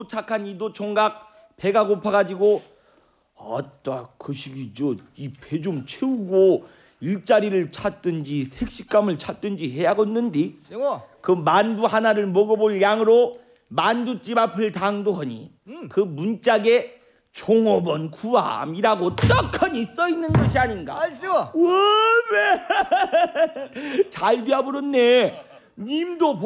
착한 이도 총각 배가 고파가지고 아따 그 시기 이 배 좀 채우고 일자리를 찾든지 색식감을 찾든지 해야겠는디. 쌩어. 그 만두 하나를 먹어볼 양으로 만두집 앞을 당도하니 그 문짝에 종업원 구함이라고 떡하니 써있는 것이 아닌가. 아이 쌩어. 와매 잘 되어버렸네. 님도